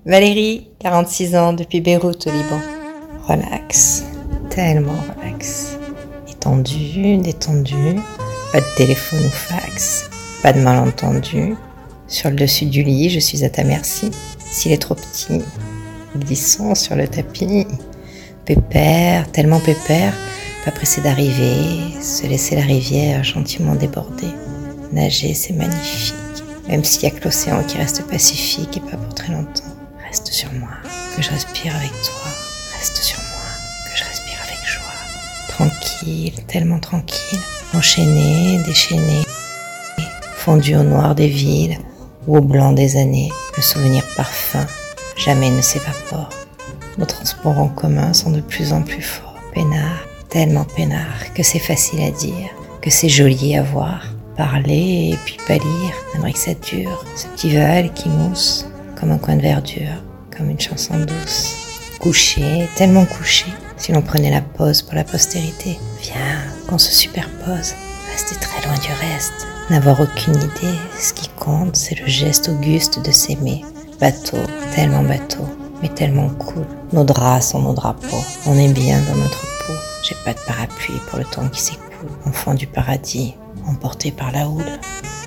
Valérie, 46 ans, depuis Beyrouth au Liban. Relax, tellement relax. Étendu, détendu, pas de téléphone ou fax, pas de malentendu. Sur le dessus du lit, je suis à ta merci. S'il est trop petit, glissons sur le tapis. Pépère, tellement pépère, pas pressé d'arriver, se laisser la rivière gentiment déborder. Nager, c'est magnifique, même s'il y a que l'océan qui reste pacifique et pas pour très longtemps. Reste sur moi, que je respire avec toi. Reste sur moi, que je respire avec joie. Tranquille, tellement tranquille. Enchaîné, déchaîné. Fondu au noir des villes ou au blanc des années. Le souvenir parfum jamais ne s'évapore. Nos transports en commun sont de plus en plus forts. Peinard, tellement peinard que c'est facile à dire, que c'est joli à voir. Parler et puis pâlir, aimerait que ça dure. Ce petit Val qui mousse comme un coin de verdure, comme une chanson douce. Couché, tellement couché, si l'on prenait la pause pour la postérité. Viens, qu'on se superpose, rester très loin du reste. N'avoir aucune idée, ce qui compte, c'est le geste auguste de s'aimer. Bateau, mais tellement cool. Nos draps sont nos drapeaux, on est bien dans notre peau. J'ai pas de parapluie pour le temps qui s'écoule. Enfant du paradis, emporté par la houle.